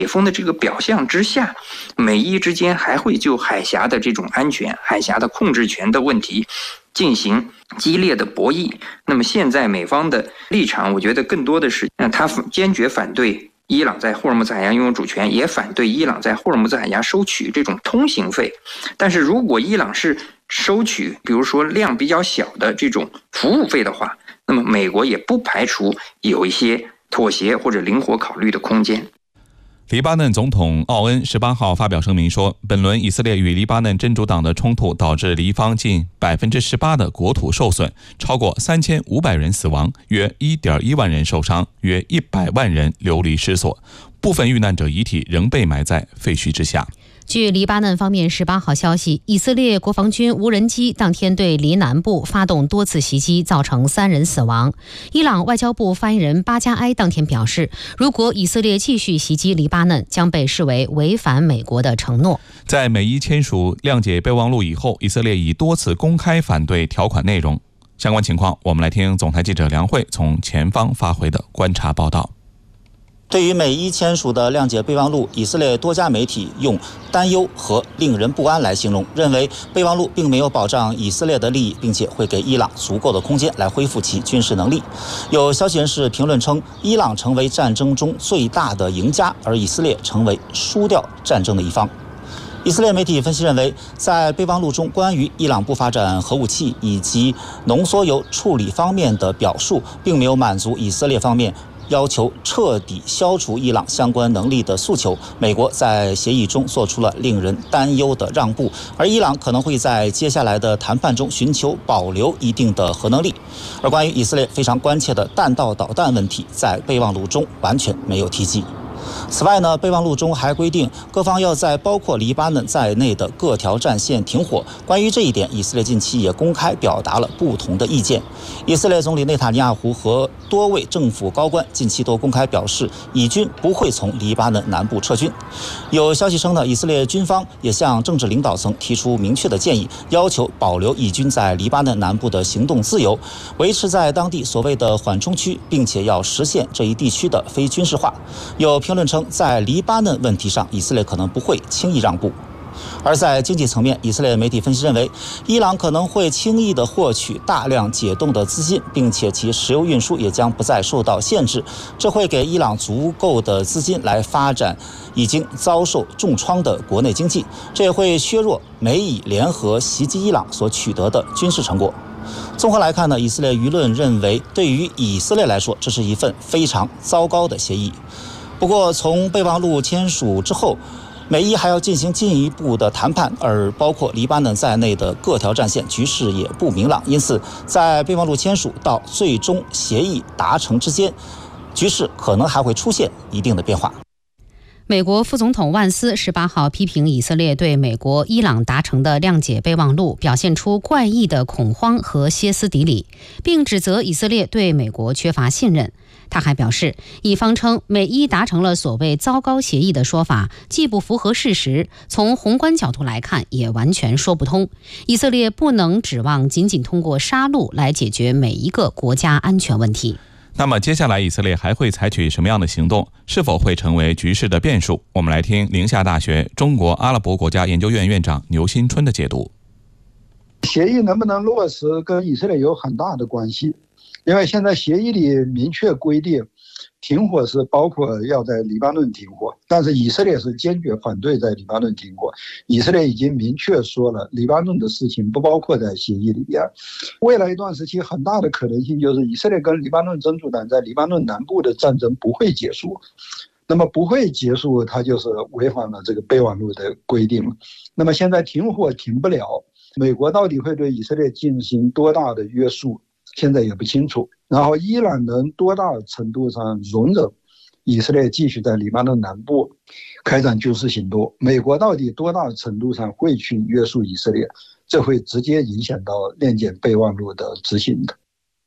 解封的这个表象之下，美伊之间还会就海峡的这种安全、海峡的控制权的问题进行激烈的博弈。那么现在美方的立场，我觉得更多的是，他坚决反对伊朗在霍尔木兹海峡拥有主权，也反对伊朗在霍尔木兹海峡收取这种通行费。但是如果伊朗是收取，比如说量比较小的这种服务费的话，那么美国也不排除有一些妥协或者灵活考虑的空间。 黎巴嫩总统奥恩18号发表声明说，本轮以色列与黎巴嫩真主党的冲突导致黎方近18%的国土受损，超过3500人死亡，约1.1万人受伤，约100万人流离失所，部分遇难者遗体仍被埋在废墟之下。 据黎巴嫩方面18号消息，以色列国防军无人机当天对黎南部发动多次袭击，造成3人死亡。伊朗外交部发言人巴加埃当天表示，如果以色列继续袭击黎巴嫩，将被视为违反美国的承诺。 在美伊签署谅解备忘录以后，以色列已多次公开反对条款内容。相关情况，我们来听总台记者梁慧从前方发回的观察报道。 对于美伊签署的谅解备忘录，以色列多家媒体用担忧和令人不安来形容，认为备忘录并没有保障以色列的利益，并且会给伊朗足够的空间来恢复其军事能力。有消息人士评论称，伊朗成为战争中最大的赢家，而以色列成为输掉战争的一方。以色列媒体分析认为，在备忘录中关于伊朗不发展核武器以及浓缩铀处理方面的表述，并没有满足以色列方面要求彻底消除伊朗相关能力的诉求。美国在协议中做出了令人担忧的让步，而伊朗可能会在接下来的谈判中寻求保留一定的核能力。而关于以色列非常关切的弹道导弹问题，在备忘录中完全没有提及。此外呢，备忘录中还规定各方要在包括黎巴嫩在内的各条战线停火。关于这一点，以色列近期也公开表达了不同的意见。以色列总理内塔尼亚胡和多位政府高官近期都公开表示，以军不会从黎巴嫩南部撤军。有消息称呢，以色列军方也向政治领导层提出明确的建议，要求保留以军在黎巴嫩南部的行动自由，维持在当地所谓的缓冲区，并且要实现这一地区的非军事化。有评论称，在黎巴嫩问题上，以色列可能不会轻易让步。而在经济层面，以色列媒体分析认为，伊朗可能会轻易地获取大量解冻的资金，并且其石油运输也将不再受到限制，这会给伊朗足够的资金来发展已经遭受重创的国内经济，这也会削弱美以联合袭击伊朗所取得的军事成果。综合来看呢，以色列舆论认为，对于以色列来说，这是一份非常糟糕的协议。不过，从备忘录签署之后，美伊还要进行进一步的谈判，而包括黎巴嫩在内的各条战线局势也不明朗，因此在备忘录签署到最终协议达成之间，局势可能还会出现一定的变化。 美国副总统万斯18号批评以色列对美国、伊朗达成的谅解备忘录表现出怪异的恐慌和歇斯底里，并指责以色列对美国缺乏信任。他还表示，以方称美伊达成了所谓糟糕协议的说法既不符合事实，从宏观角度来看也完全说不通。以色列不能指望仅仅通过杀戮来解决每一个国家安全问题。 那么接下来以色列还会采取什么样的行动？是否会成为局势的变数？我们来听宁夏大学中国阿拉伯国家研究院院长牛新春的解读。 协议能不能落实跟以色列有很大的关系，因为现在协议里明确规定停火是包括要在黎巴嫩停火，但是以色列是坚决反对在黎巴嫩停火。以色列已经明确说了，黎巴嫩的事情不包括在协议里边。未来一段时期很大的可能性就是以色列跟黎巴嫩真主党在黎巴嫩南部的战争不会结束。那么不会结束，它就是违反了这个备忘录的规定。那么现在停火停不了，美国到底会对以色列进行多大的约束，现在也不清楚。然后伊朗能多大程度上容忍以色列继续在黎巴嫩南部开展军事行动，美国到底多大程度上会去约束以色列，这会直接影响到谅解备忘录的执行的。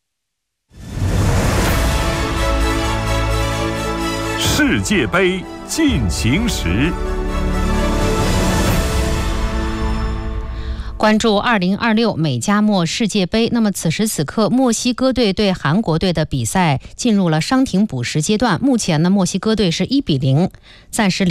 世界杯进行时， 关注2026美加墨世界杯。那么此时此刻，墨西哥队对韩国队的比赛进入了伤停补时阶段。目前呢，墨西哥队是1-0，暂时